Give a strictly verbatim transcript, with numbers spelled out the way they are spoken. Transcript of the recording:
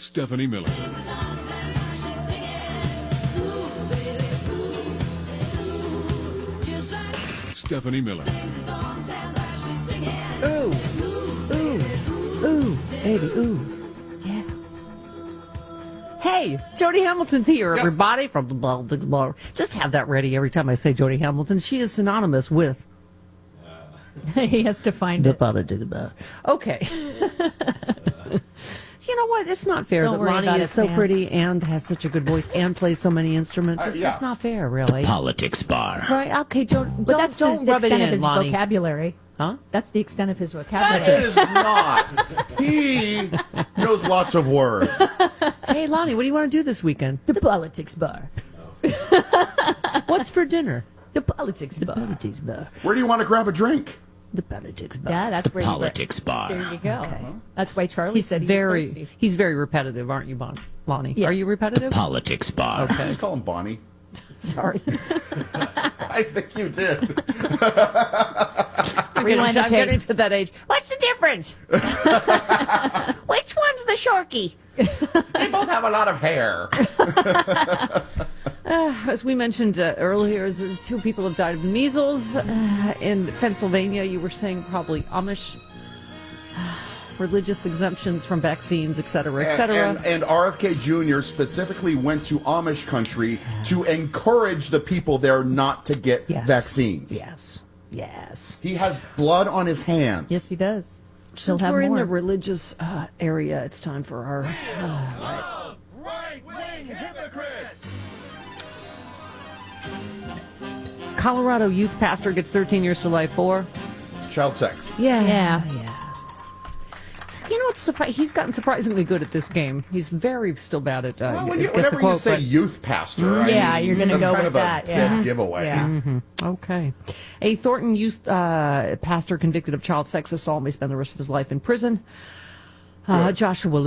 Stephanie Miller. Stephanie Miller. Ooh, ooh, ooh, baby, ooh, yeah. Hey, Jody Hamilton's here, Yep. everybody, from the Politics Bar. Just have that ready every time I say Jody Hamilton. She is synonymous with He has to find the it. Politics Bar. Okay. You know what? It's not fair Don't that worry Lonnie about is it, so Sam. pretty and has such a good voice and plays so many instruments. Uh, It's yeah. just not fair, really. Politics Bar. Right? Okay, don't, But don't, that's don't the rub it extent of in, his Lonnie. vocabulary. Huh? That's the extent of his That vocabulary. is not. He knows lots of words. Hey, Lonnie, what do you want to do this weekend? The Politics Bar. What's for dinner? The Politics Bar. Politics Bar. Where do you want to grab a drink? The Politics Bar. Yeah, that's where you Politics Bar. There you go. Okay. That's why Charlie He's said he very was thirsty. he's very repetitive, aren't you, Bon? Lonnie? Yes. Are you repetitive? Politics Bar. Okay. Just call him Bonnie. Sorry. I think you did. I'm, Rewind getting, the I'm tape. getting to that age. What's the difference? Which one's the Sharky? They both have a lot of hair. Uh, as we mentioned uh, earlier, the two people have died of measles uh, in Pennsylvania. You were saying probably Amish religious exemptions from vaccines, et cetera, et And, cetera. and, and R F K Junior specifically went to Amish country to encourage the people there not to get Yes. vaccines. Yes. Yes. He has blood on his hands. Yes, he does. She'll Since have we're in more. the religious uh, area, it's time for our. Uh, Right-wing hypocrites. Colorado youth pastor gets thirteen years to life for. Child sex. Yeah. Yeah. Yeah. You know what's surpri- He's gotten surprisingly good at this game. He's very still bad at. Uh, Well, when you, guess the whenever you quote, say but- youth pastor, I Yeah, mean, you're gonna that's go kind with of a that, big yeah. giveaway. Yeah. Okay. A Thornton youth uh, pastor convicted of child sex assault may spend the rest of his life in prison. Uh, Joshua